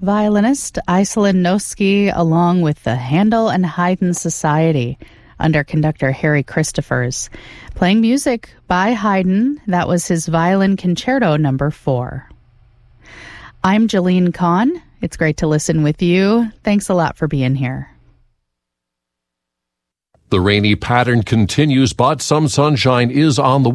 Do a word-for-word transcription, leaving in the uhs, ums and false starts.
violinist Iselin Noski along with the Handel and Haydn Society under conductor Harry Christophers, playing music by Haydn. That was his Violin Concerto number four. I'm Jolene Kahn. It's great to listen with you. Thanks a lot for being here. The rainy pattern continues, but some sunshine is on the way.